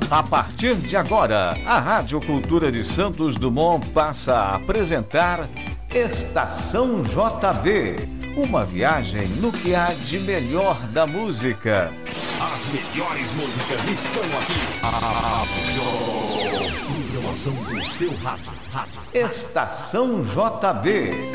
A partir de agora, a Rádio Cultura de Santos Dumont passa a apresentar Estação JB, uma viagem no que há de melhor da música. As melhores músicas estão aqui. A melhor programação do seu rádio. Estação JB.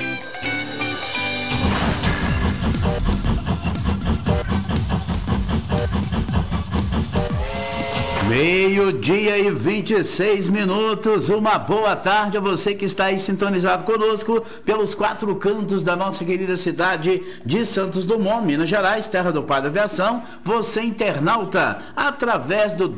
Meio-dia e 26 minutos, uma boa tarde a você que está aí sintonizado conosco pelos 4 cantos da nossa querida cidade de Santos Dumont, Minas Gerais, terra do pai da aviação. Você internauta, através do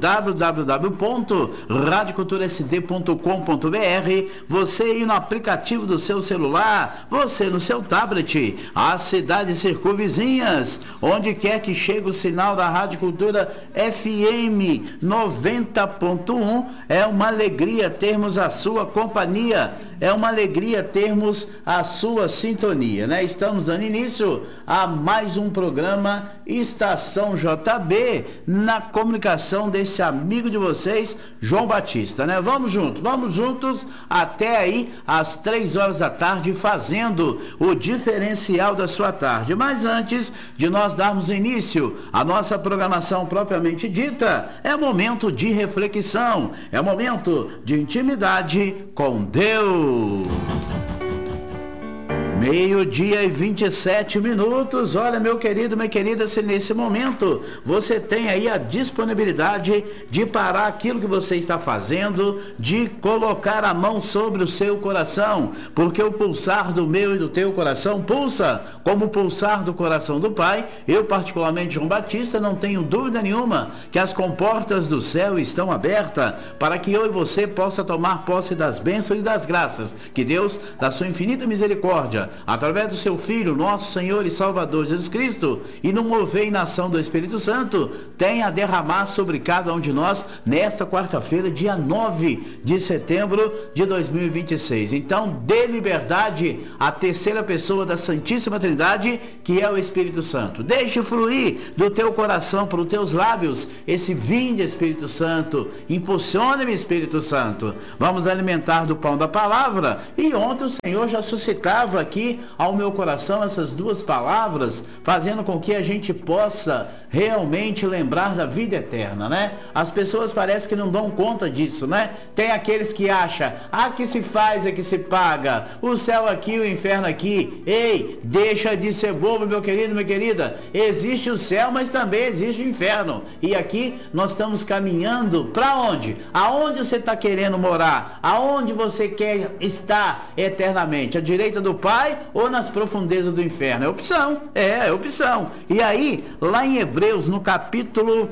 www.radioculturasd.com.br, você aí no aplicativo do seu celular, você no seu tablet, as cidades circunvizinhas, onde quer que chegue o sinal da Rádio Cultura FM 90.1, é uma alegria termos a sua companhia, é uma alegria termos a sua sintonia, né? Estamos dando início a mais um programa Estação JB, na comunicação desse amigo de vocês, João Batista, né? Vamos juntos até aí às 3 horas da tarde, fazendo o diferencial da sua tarde. Mas antes de nós darmos início à nossa programação propriamente dita, é momento de reflexão, é momento de intimidade com Deus. Meio-dia e 27 minutos. Olha, meu querido, minha querida, se nesse momento você tem aí a disponibilidade de parar aquilo que você está fazendo, de colocar a mão sobre o seu coração, porque o pulsar do meu e do teu coração pulsa como o pulsar do coração do Pai. Eu, particularmente, João Batista, não tenho dúvida nenhuma que as comportas do céu estão abertas para que eu e você possa tomar posse das bênçãos e das graças que Deus, da sua infinita misericórdia, através do seu Filho, nosso Senhor e Salvador Jesus Cristo, e no mover em ação do Espírito Santo, tem a derramar sobre cada um de nós nesta quarta-feira, dia 9 de setembro de 2026. Então, dê liberdade à terceira pessoa da Santíssima Trindade, que é o Espírito Santo. Deixe fluir do teu coração para os teus lábios esse vinde, Espírito Santo. Impulsione-me, Espírito Santo. Vamos alimentar do pão da palavra. E ontem o Senhor já suscitava aqui ao meu coração essas duas palavras, fazendo com que a gente possa realmente lembrar da vida eterna, né? As pessoas parecem que não dão conta disso, né? Tem aqueles que acham, que se faz é que se paga, o céu aqui, o inferno aqui. Ei, deixa de ser bobo, meu querido, minha querida. Existe o céu, mas também existe o inferno. E aqui nós estamos caminhando para onde? Aonde você está querendo morar? Aonde você quer estar eternamente? À direita do Pai ou nas profundezas do inferno? É opção, é opção. E aí, lá em Hebreus no capítulo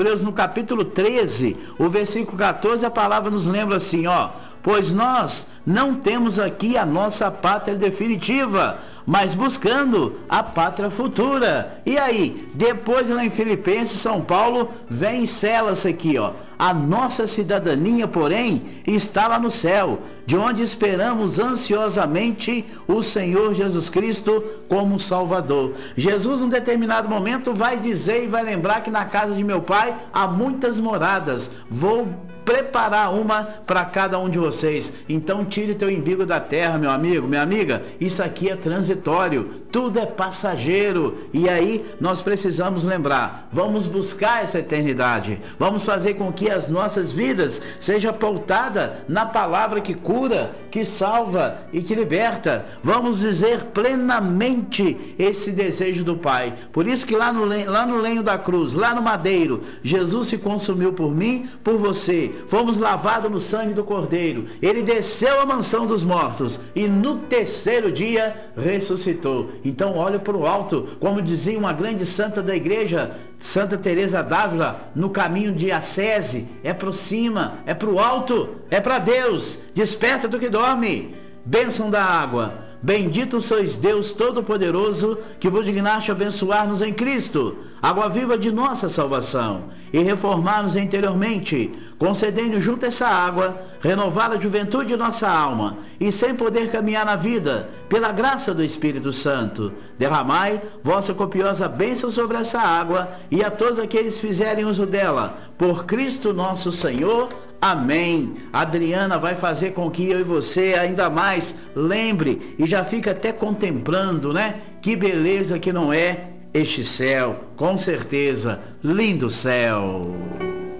13, o versículo 14, a palavra nos lembra assim, pois nós não temos aqui a nossa pátria definitiva, mas buscando a pátria futura. E aí, depois lá em Filipenses, São Paulo vem e sela-se aqui, a nossa cidadania, porém, está lá no céu, de onde esperamos ansiosamente o Senhor Jesus Cristo como Salvador. Jesus, num determinado momento, vai dizer e vai lembrar que na casa de meu Pai há muitas moradas. Vou preparar uma para cada um de vocês. Então tire teu umbigo da terra, meu amigo, minha amiga. Isso aqui é transitório, tudo é passageiro. E aí nós precisamos lembrar, vamos buscar essa eternidade, vamos fazer com que as nossas vidas sejam pautadas na palavra que cura, que salva e que liberta. Vamos dizer plenamente esse desejo do Pai. Por isso que lá no lenho da cruz, lá no madeiro, Jesus se consumiu por mim, por você. Fomos lavados no sangue do Cordeiro. Ele desceu à mansão dos mortos e no terceiro dia ressuscitou. Então olha para o alto, como dizia uma grande santa da igreja, Santa Teresa d'Ávila, no caminho de Assese. É para cima, é para o alto, é para Deus. Desperta do que dorme. Bênção da água, Bendito sois Deus Todo-Poderoso, que vos dignaste abençoar-nos em Cristo, água viva de nossa salvação, e reformar-nos interiormente, concedendo junto essa água, renovar a juventude de nossa alma, e sem poder caminhar na vida, pela graça do Espírito Santo, derramai vossa copiosa bênção sobre essa água, e a todos aqueles que fizerem uso dela, por Cristo nosso Senhor. Amém. A Adriana vai fazer com que eu e você ainda mais lembre e já fica até contemplando, né? Que beleza que não é este céu, com certeza, lindo céu.